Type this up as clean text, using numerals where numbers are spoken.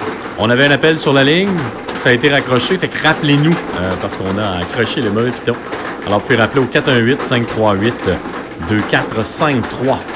On avait un appel sur la ligne. Ça a été raccroché. Fait que rappelez-nous, parce qu'on a accroché le mauvais piton. Alors, vous pouvez rappeler au 418-538-2453.